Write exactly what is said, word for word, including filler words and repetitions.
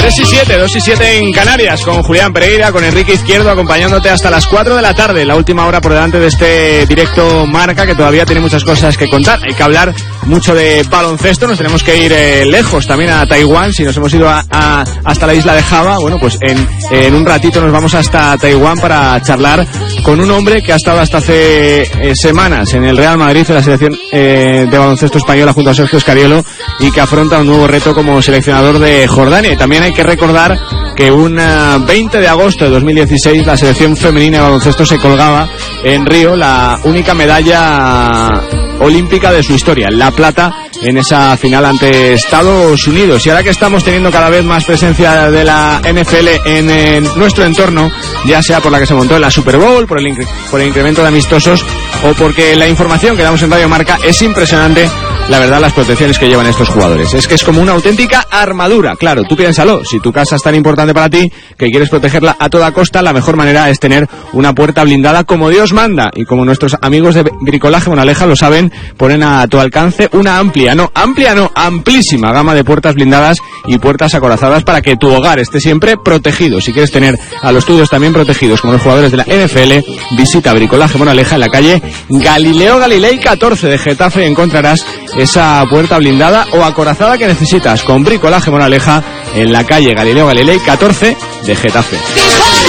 tres y siete, dos y siete en Canarias, con Julián Pereira, con Enrique Izquierdo, acompañándote hasta las cuatro de la tarde, la última hora por delante de este directo Marca, que todavía tiene muchas cosas que contar. Hay que hablar mucho de baloncesto, nos tenemos que ir eh, lejos, también a Taiwán. Si nos hemos ido a, a, hasta la isla de Java, bueno, pues en, en un ratito nos vamos hasta Taiwán para charlar con un hombre que ha estado hasta hace eh, semanas en el Real Madrid, en la selección eh, de baloncesto española, junto a Sergio Escariolo, y que afronta un nuevo reto como seleccionador de Jordania. Y también hay que recordar que un uh, veinte de agosto de dos mil dieciséis la selección femenina de baloncesto se colgaba en Río la única medalla olímpica de su historia, la plata en esa final ante Estados Unidos. Y ahora que estamos teniendo cada vez más presencia de la N F L en, en nuestro entorno, ya sea por la que se montó en la Super Bowl, por el, incre- por el incremento de amistosos, o porque la información que damos en Radio Marca es impresionante, la verdad, las protecciones que llevan estos jugadores. Es que es como una auténtica armadura. Claro, tú piénsalo, si tu casa es tan importante para ti que quieres protegerla a toda costa, la mejor manera es tener una puerta blindada como Dios manda. Y como nuestros amigos de Bricolaje Moraleja lo saben, ponen a tu alcance una amplia, no, amplia no, amplísima gama de puertas blindadas y puertas acorazadas para que tu hogar esté siempre protegido. Si quieres tener a los tuyos también protegidos como los jugadores de la N F L, visita Bricolaje Moraleja en la calle Galileo Galilei catorce de Getafe y encontrarás esa puerta blindada o acorazada que necesitas con Bricolaje Moraleja en la calle Galileo Galilei catorce de Getafe.